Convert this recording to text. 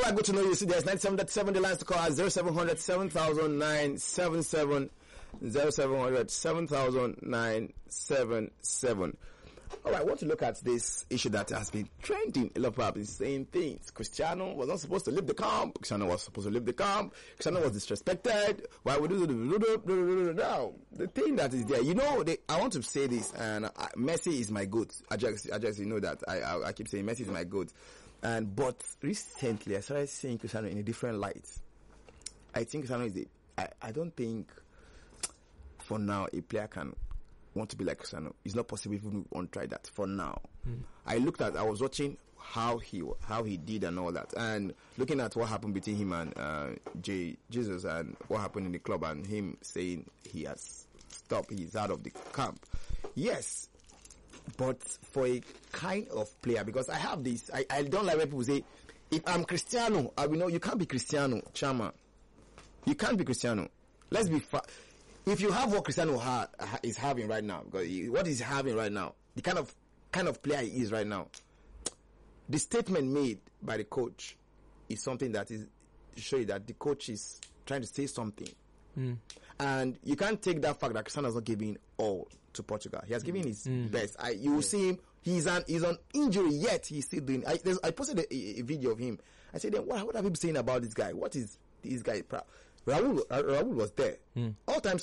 right, good to know you. See, there's 97.7 the lines to call at 0700 700977 0700 700977. All right, I want to look at this issue that has been trending. A lot of people have been saying things. Cristiano was not supposed to leave the camp. Cristiano was supposed to leave the camp. Cristiano was disrespected. Why would you do now? The thing that is there, I want to say this, and Messi is my goat. Ajax, you know that. I keep saying Messi is my goat. But recently I started seeing Cristiano in a different light. I think Cristiano is I don't think for now a player can want to be like Cristiano. It's not possible if we won't try that for now. I was watching how he did and all that, and looking at what happened between him and Jesus, and what happened in the club, and him saying he has stopped, he's out of the camp. Yes, but for a kind of player, because I have this, I don't like when people say, if I'm Cristiano, you can't be Cristiano, Chama. You can't be Cristiano. Let's be if you have what Cristiano is having right now, because what he's having right now, the kind of player he is right now, the statement made by the coach is something that is to show you that the coach is trying to say something. And you can't take that fact that Cristiano is not giving all to Portugal. He has given his best. You will see him. He's on injury, yet he's still doing. I posted a video of him. I said, what have you been saying about this guy? What is this guy proud? Raul was there. All time